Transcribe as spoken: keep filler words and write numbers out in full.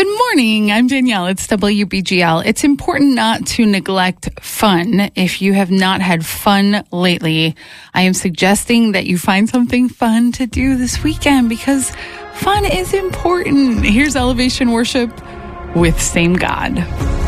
Good morning. I'm Danielle. It's W B G L. It's important not to neglect fun. If you have not had fun lately, I am suggesting that you find something fun to do this weekend because fun is important. Here's Elevation Worship with Same God.